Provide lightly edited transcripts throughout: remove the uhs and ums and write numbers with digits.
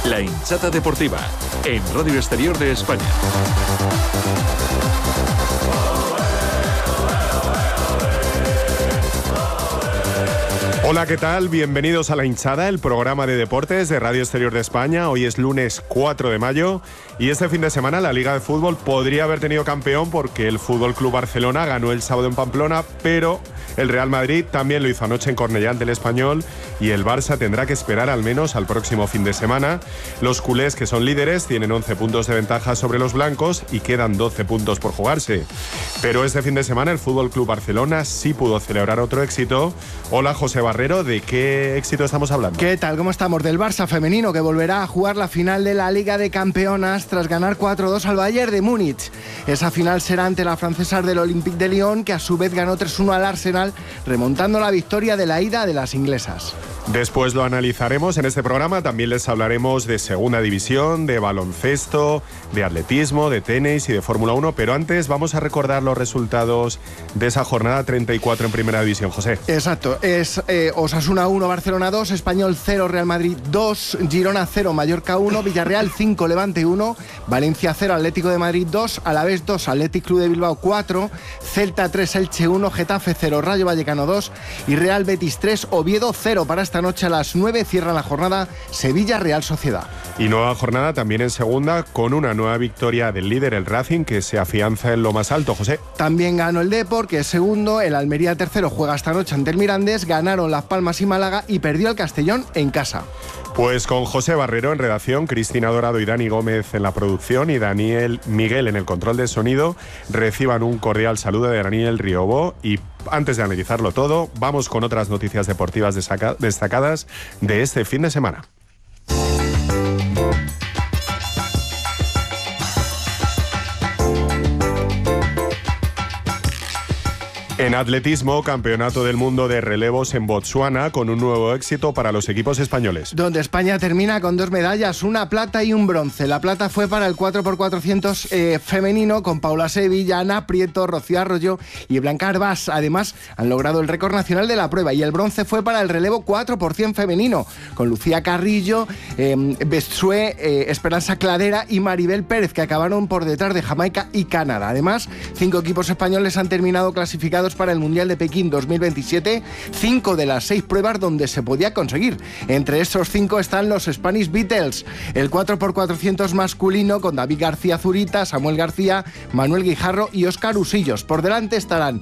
La hinchada deportiva en Radio Exterior de España. Hola, ¿qué tal? Bienvenidos a La Hinchada, el programa de deportes de Radio Exterior de España. Hoy es lunes 4 de mayo y este fin de semana la Liga de Fútbol podría haber tenido campeón porque el Fútbol Club Barcelona ganó el sábado en Pamplona, pero el Real Madrid también lo hizo anoche en Cornellà ante el Español y el Barça tendrá que esperar al menos al próximo fin de semana. Los culés, que son líderes, tienen 11 puntos de ventaja sobre los blancos y quedan 12 puntos por jugarse. Pero este fin de semana el Fútbol Club Barcelona sí pudo celebrar otro éxito. Hola, José Barrero, ¿de qué éxito estamos hablando? ¿Qué tal? ¿Cómo estamos? Del Barça femenino, que volverá a jugar la final de la Liga de Campeonas tras ganar 4-2 al Bayern de Múnich. Esa final será ante la francesa del Olympique de Lyon, que a su vez ganó 3-1 al Arsenal, remontando la victoria de la ida de las inglesas. Después lo analizaremos en este programa. También les hablaremos de segunda división, de baloncesto, de atletismo, de tenis y de Fórmula 1. Pero antes vamos a recordar los resultados de esa jornada 34 en primera división, José. Exacto. Es Osasuna 1, Barcelona 2, Español 0, Real Madrid 2, Girona 0, Mallorca 1, Villarreal 5, Levante 1, Valencia 0, Atlético de Madrid 2, Alavés 2, Athletic Club de Bilbao 4, Celta 3, Elche 1, Getafe 0, Rayo Vallecano 2 y Real Betis 3, Oviedo 0. Para esta noche a las 9 cierra la jornada Sevilla Real Sociedad. Y nueva jornada también en segunda, con una nueva victoria del líder, el Racing, que se afianza en lo más alto, José. También ganó el Depor, que es segundo, el Almería tercero juega esta noche ante el Mirandés, ganaron Las Palmas y Málaga y perdió el Castellón en casa. Pues con José Barrero en redacción, Cristina Dorado y Dani Gómez en la producción y Daniel Miguel en el control de sonido, reciban un cordial saludo de Daniel Riobó. Y antes de analizarlo todo, vamos con otras noticias deportivas destacadas de este fin de semana. En atletismo, campeonato del mundo de relevos en Botsuana, con un nuevo éxito para los equipos españoles. Donde España termina con 2 medallas, una plata y un bronce. La plata fue para el 4x400 femenino, con Paula Sevilla, Ana Prieto, Rocío Arroyo y Blanca Arbás. Además, han logrado el récord nacional de la prueba. Y el bronce fue para el relevo 4x100 femenino, con Lucía Carrillo, Bestué, Esperanza Cladera y Maribel Pérez, que acabaron por detrás de Jamaica y Canadá. Además, 5 equipos españoles han terminado clasificados para el Mundial de Pekín 2027, 5 de las 6 pruebas donde se podía conseguir. Entre esos 5 están los Spanish Beatles, el 4x400 masculino con David García Zurita, Samuel García, Manuel Guijarro y Óscar Usillos. Por delante estarán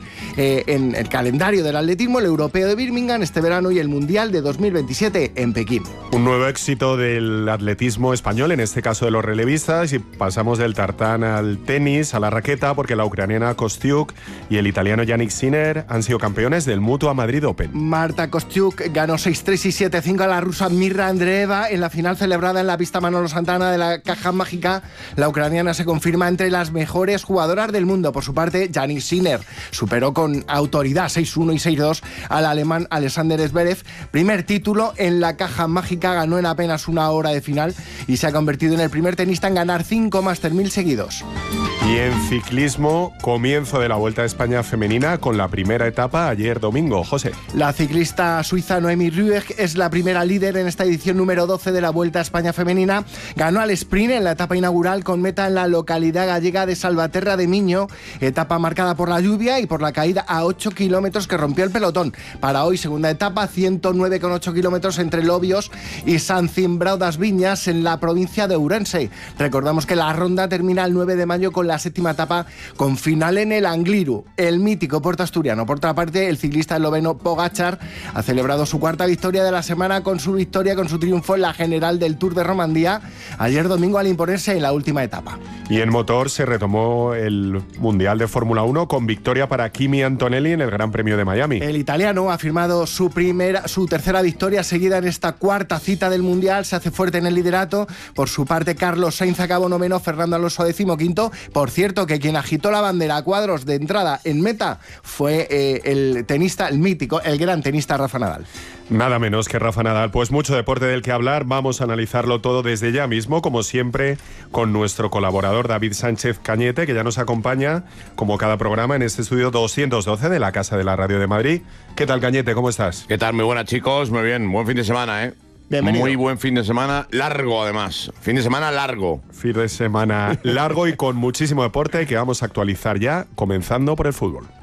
en el calendario del atletismo el Europeo de Birmingham este verano y el Mundial de 2027 en Pekín. Un nuevo éxito del atletismo español, en este caso de los relevistas, y pasamos del tartán al tenis, a la raqueta, porque la ucraniana Kostyuk y el italiano Yannick Sinner han sido campeones del Mutua Madrid Open. Marta Kostyuk ganó 6-3 y 7-5 a la rusa Mirra Andreeva en la final celebrada en la pista Manolo Santana de la Caja Mágica. La ucraniana se confirma entre las mejores jugadoras del mundo. Por su parte, Yannick Sinner superó con autoridad 6-1 y 6-2 al alemán Alexander Zverev. Primer título en la Caja Mágica, ganó en apenas una hora de final y se ha convertido en el primer tenista en ganar 5 Master 1000 seguidos. Y en ciclismo, comienzo de la Vuelta a España femenina con la primera etapa ayer domingo. José. La ciclista suiza Noemi Rüegg es la primera líder en esta edición número 12 de la Vuelta a España femenina. Ganó al sprint en la etapa inaugural con meta en la localidad gallega de Salvaterra de Miño, etapa marcada por la lluvia y por la caída a 8 kilómetros que rompió el pelotón. Para hoy, segunda etapa, 109,8 kilómetros entre Lobios y San Cimbrao das Viñas en la provincia de Ourense. Recordamos que la ronda termina el 9 de mayo con la séptima etapa con final en el Angliru, el mítico puerto asturiano. Por otra parte, el ciclista esloveno Pogačar ha celebrado su cuarta victoria de la semana con su triunfo en la general del Tour de Romandía ayer domingo al imponerse en la última etapa. Y en motor se retomó el Mundial de Fórmula 1 con victoria para Kimi Antonelli en el Gran Premio de Miami. El italiano ha firmado su tercera victoria seguida en esta cuarta cita del Mundial. Se hace fuerte en el liderato. Por su parte, Carlos Sainz acabó noveno, Fernando Alonso 15º. Por cierto, que quien agitó la bandera a cuadros de entrada en meta fue el tenista, el mítico, el gran tenista Rafa Nadal. Nada menos que Rafa Nadal. Pues mucho deporte del que hablar. Vamos a analizarlo todo desde ya mismo, como siempre, con nuestro colaborador David Sánchez Cañete, que ya nos acompaña, como cada programa, en este estudio 212 de la Casa de la Radio de Madrid. ¿Qué tal, Cañete? ¿Cómo estás? ¿Qué tal? Muy buenas, chicos. Muy bien. Buen fin de semana, ¿eh? Bienvenido. Muy buen fin de semana, largo además. Fin de semana largo. Fin de semana largo y con muchísimo deporte que vamos a actualizar ya, comenzando por el fútbol.